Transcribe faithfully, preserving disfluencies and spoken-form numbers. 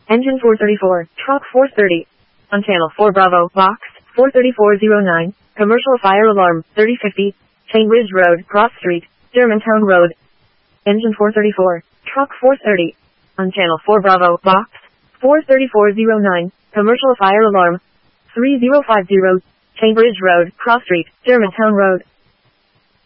Engine four thirty-four, truck four thirty. On channel four Bravo, box, four thirty-four oh nine, commercial fire alarm, thirty fifty, Chainbridge Road, Cross Street, Germantown Road. Engine four thirty-four, truck four thirty. On channel four Bravo, box, four thirty-four oh nine, commercial fire alarm, three oh five oh, Chainbridge Road, Cross Street, Germantown Road.